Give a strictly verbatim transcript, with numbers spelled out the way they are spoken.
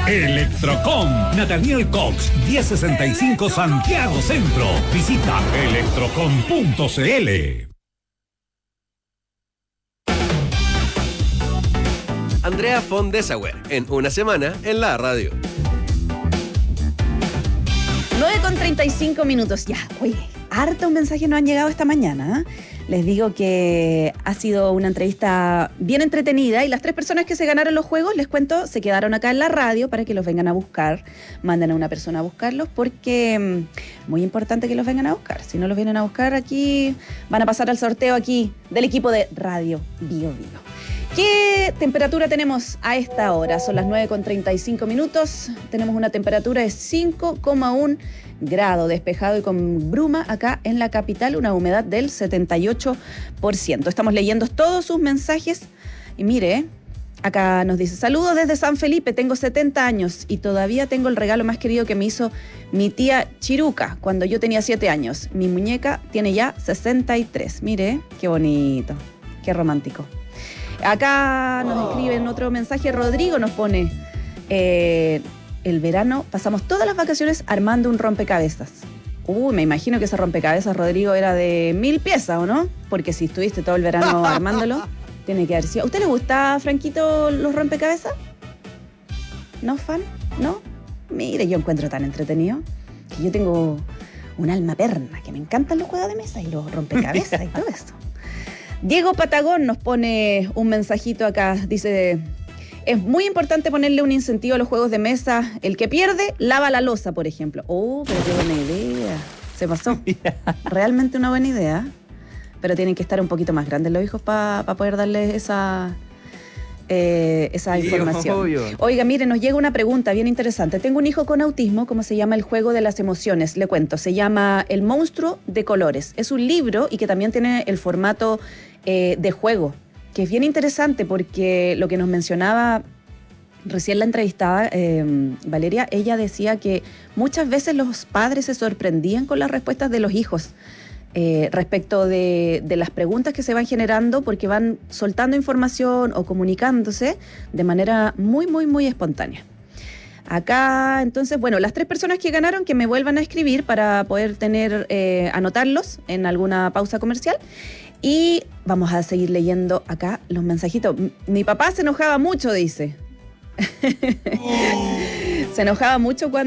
Electrocom, Nathaniel Cox, diez sesenta y cinco Santiago Centro. Visita electrocom punto cl. Andrea von Dessauer, en Una Semana en la Radio. nueve con treinta y cinco minutos. Ya, oye, hartos mensajes nos han llegado esta mañana. ¿eh? Les digo que ha sido una entrevista bien entretenida y las tres personas que se ganaron los juegos, les cuento, se quedaron acá en la radio para que los vengan a buscar. Manden a una persona a buscarlos porque mm, muy importante que los vengan a buscar. Si no los vienen a buscar aquí, van a pasar al sorteo aquí del equipo de Radio Bio Bio. ¿Qué temperatura tenemos a esta hora? Son las nueve con treinta y cinco minutos. Tenemos una temperatura de cinco coma uno grado, despejado y con bruma acá en la capital, una humedad del setenta y ocho por ciento. Estamos leyendo todos sus mensajes y mire, acá nos dice: saludos desde San Felipe, tengo setenta años y todavía tengo el regalo más querido que me hizo mi tía Chiruca cuando yo tenía siete años. Mi muñeca tiene ya sesenta y tres. Mire, qué bonito, qué romántico. Acá nos escribe en otro mensaje, Rodrigo nos pone, eh, el verano pasamos todas las vacaciones armando un rompecabezas. Uy, me imagino que ese rompecabezas, Rodrigo, era de mil piezas, ¿o no? Porque si estuviste todo el verano armándolo, tiene que haber sido. ¿A usted le gusta, Franquito, los rompecabezas? ¿No, fan? ¿No? Mire, yo encuentro tan entretenido que yo tengo un alma perna, que me encantan los juegos de mesa y los rompecabezas y todo eso. Diego Patagón nos pone un mensajito acá, dice: es muy importante ponerle un incentivo a los juegos de mesa. El que pierde, lava la loza, por ejemplo. Oh, pero qué buena idea. Se pasó. Realmente una buena idea. Pero tienen que estar un poquito más grandes los hijos para pa poder darles esa, eh, esa sí, información. Obvio. Oiga, mire, nos llega una pregunta bien interesante. Tengo un hijo con autismo, ¿cómo se llama el juego de las emociones? Le cuento, se llama El monstruo de colores. Es un libro y que también tiene el formato eh, de juego, que es bien interesante porque lo que nos mencionaba recién la entrevistada, eh, Valeria, ella decía que muchas veces los padres se sorprendían con las respuestas de los hijos eh, respecto de, de las preguntas que se van generando porque van soltando información o comunicándose de manera muy, muy, muy espontánea. Acá, entonces, bueno, las tres personas que ganaron, que me vuelvan a escribir para poder tener, eh, anotarlos en alguna pausa comercial. Y vamos a seguir leyendo acá los mensajitos. Mi papá se enojaba mucho, dice. Se enojaba mucho cuando